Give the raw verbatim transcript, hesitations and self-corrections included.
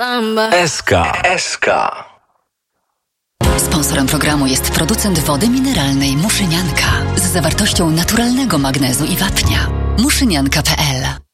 samba. S K. S K. Sponsorem programu jest producent wody mineralnej Muszynianka z zawartością naturalnego magnezu i wapnia. muszynianka kropka p l